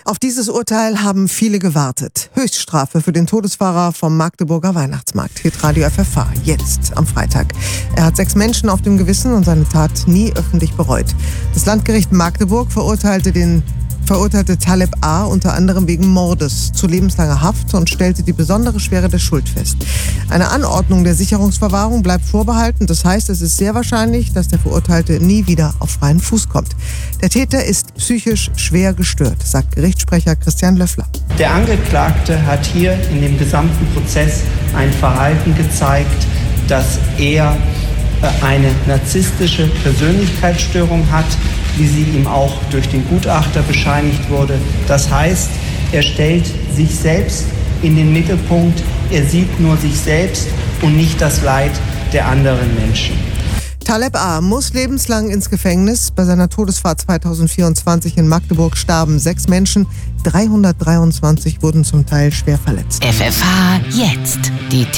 Auf dieses Urteil haben viele gewartet. Höchststrafe für den Todesfahrer vom Magdeburger Weihnachtsmarkt. Hitradio FFH, jetzt am Freitag. Er hat 6 Menschen auf dem Gewissen und seine Tat nie öffentlich bereut. Das Landgericht Magdeburg verurteilte Taleb A. unter anderem wegen Mordes zu lebenslanger Haft und stellte die besondere Schwere der Schuld fest. Eine Anordnung der Sicherungsverwahrung bleibt vorbehalten. Das heißt, es ist sehr wahrscheinlich, dass der Verurteilte nie wieder auf freien Fuß kommt. Der Täter ist psychisch schwer gestört, sagt Gerichtssprecher Christian Löffler. Der Angeklagte hat hier in dem gesamten Prozess ein Verhalten gezeigt, dass er eine narzisstische Persönlichkeitsstörung hat, wie sie ihm auch durch den Gutachter bescheinigt wurde. Das heißt, er stellt sich selbst in den Mittelpunkt, er sieht nur sich selbst und nicht das Leid der anderen Menschen. Taleb A. muss lebenslang ins Gefängnis. Bei seiner Todesfahrt 2024 in Magdeburg starben 6 Menschen, 323 wurden zum Teil schwer verletzt. FFH jetzt. Die